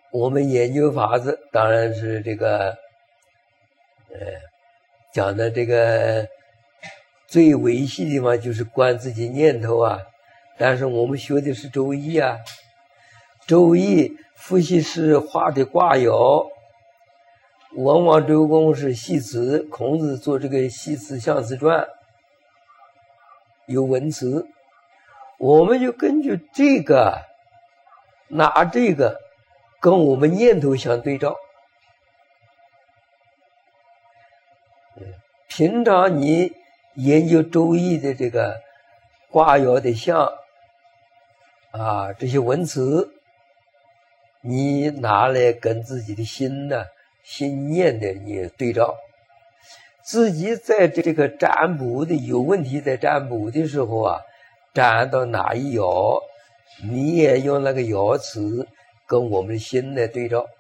我们研究法子当然是这个，讲的这个最维系的地方就是观自己念头啊。但是我们学的是周易啊，周易伏羲氏画的卦爻，王王周公是系辞，孔子做这个系辞象辞传，有文辞，我们就根据这个拿这个跟我们念头相对照。平常你研究周易的这个卦爻的象啊，这些文辞，你拿来跟自己的心呢、心念的你对照，自己在这个占卜的有问题，在占卜的时候啊，占到哪一爻，你也用那个爻辞跟我们的心来对照。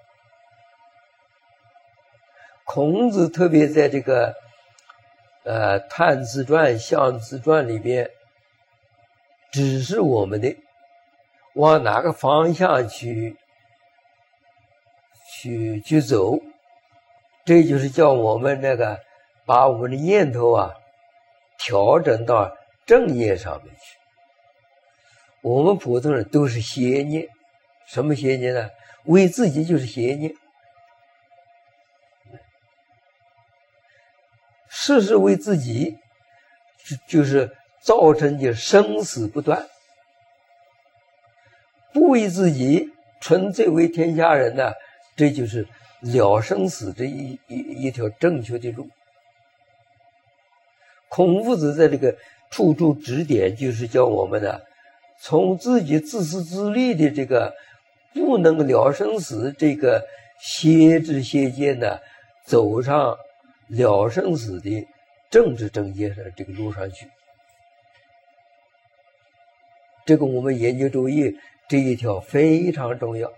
孔子特别在这个探辞传、象辞传里边，指示我们的往哪个方向去走，这就是叫我们那个把我们的念头啊调整到正念上面去。我们普通人都是邪念，什么邪念呢？为自己就是邪念，事事为自己，就是造成就生死不断；不为自己，纯粹为天下人呢，这就是了生死这一条正确的路。孔夫子在这个处处指点，就是叫我们呢，从自己自私自利的这个不能了生死这个邪知邪见呢，走上了生死的政治正见上这个路上去。这个我们研究周易这一条非常重要。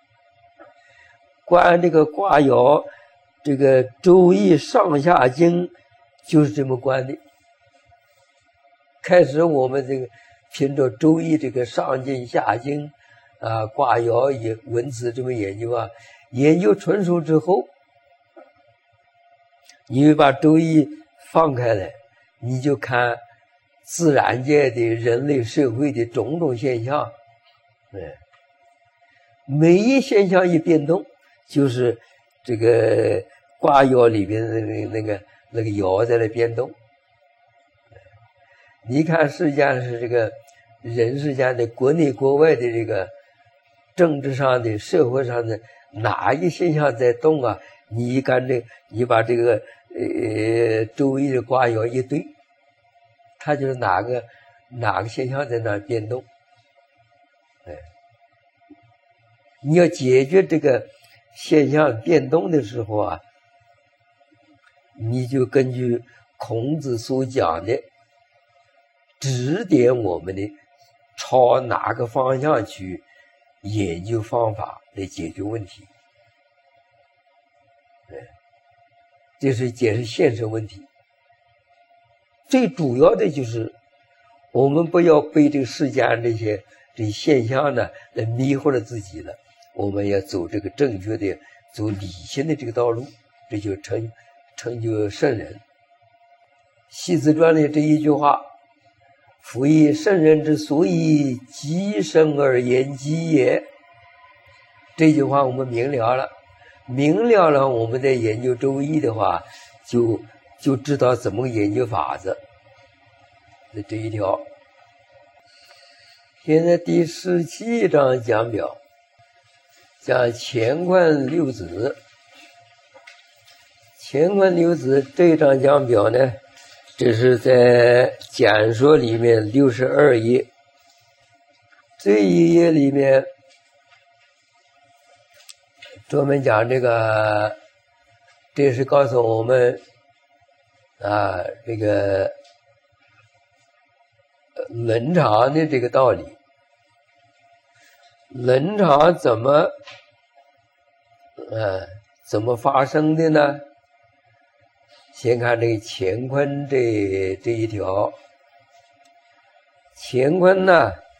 观这个卦爻，这个周易上下经就是这么观的。开始我们这个凭着周易这个上经下经啊，卦爻也文辞这么研究啊，研究纯熟之后，你就把周易放开来，你就看自然界的人类社会的种种现象，每一现象一变动，就是这个卦爻里边的那个爻在那变动。你看世间是这个人世间的国内国外的这个政治上的社会上的哪一现象在动啊，你把这个周易的卦爻一对，它就是哪个现象在那变动。你要解决这个现象变动的时候啊，你就根据孔子所讲的指点我们的朝哪个方向去研究方法来解决问题。这是解释现实问题。最主要的就是我们不要被这个世间这些现象呢来迷惑了自己了，我们要走这个正确的走理性的这个道路，这就成就圣人。系辞传里这一句话，夫以圣人之所以极生而言极也，这句话我们明了了，我们在研究周易的话就知道怎么研究法子。这一条。现在第17章讲表，讲乾坤六子。乾坤六子这一章讲表呢，这是在简说里面62页，这一页里面专门讲这个，这是告诉我们啊，这个伦常的这个道理。伦常怎么发生的呢？先看这个乾坤这一条。乾坤呢，